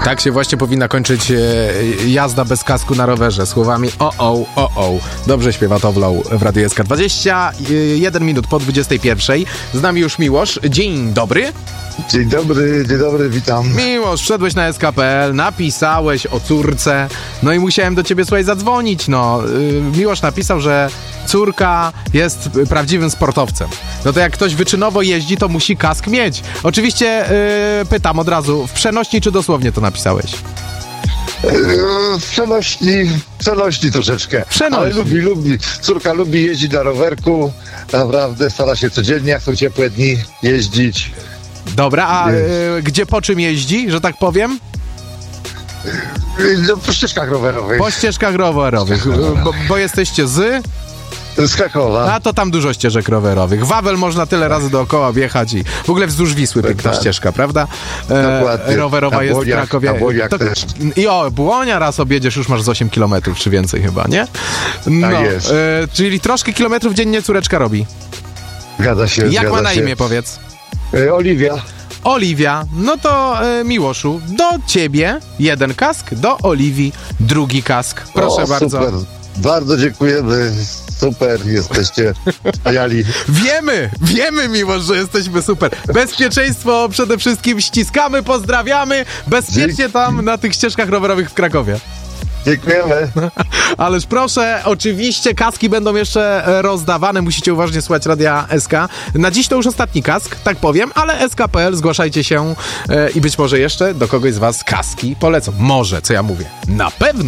Tak się właśnie powinna kończyć jazda bez kasku na rowerze. Słowami o. Dobrze śpiewa Towlow w Radiu SK. 21 minut po 21. Z nami już Miłosz. Dzień dobry. Dzień dobry, witam. Miłosz, wszedłeś na SK.pl, napisałeś o córce, no i musiałem do ciebie, słuchaj, zadzwonić, no. Miłosz napisał, że córka jest prawdziwym sportowcem. No to jak ktoś wyczynowo jeździ, to musi kask mieć. Oczywiście pytam od razu, w przenośni czy dosłownie to napisałeś? W przenośni troszeczkę. Przenośni. Ale lubi. Córka lubi jeździć na rowerku. Naprawdę stara się codziennie, jak są ciepłe dni, jeździć. Dobra, a gdzie po czym jeździ, że tak powiem? No, po ścieżkach rowerowych. Po ścieżkach rowerowych, bo jesteście z Krakowa. A to tam dużo ścieżek rowerowych. Wawel można tyle razy dookoła wjechać i w ogóle wzdłuż Wisły piękna ścieżka, prawda? Dokładnie. Rowerowa jest w Krakowie. Na Błoniach też. I Błonia raz objedziesz, już masz z 8 kilometrów czy więcej chyba, nie? No, Tak jest. Czyli troszkę kilometrów dziennie córeczka robi. Zgadza się. Jak ma na imię, powiedz? Oliwia. No to Miłoszu, do ciebie jeden kask, do Oliwii drugi kask. Proszę bardzo. Super. Bardzo dziękujemy. Super, jesteście wspaniali. Wiemy, Miłosz, że jesteśmy super. Bezpieczeństwo przede wszystkim ściskamy, pozdrawiamy. Bezpiecznie tam na tych ścieżkach rowerowych w Krakowie. Dziękujemy. Ależ proszę, oczywiście kaski będą jeszcze rozdawane, musicie uważnie słuchać Radia SK. Na dziś to już ostatni kask, tak powiem, ale SK.pl, zgłaszajcie się i być może jeszcze do kogoś z was kaski polecą. Może, co ja mówię? Na pewno.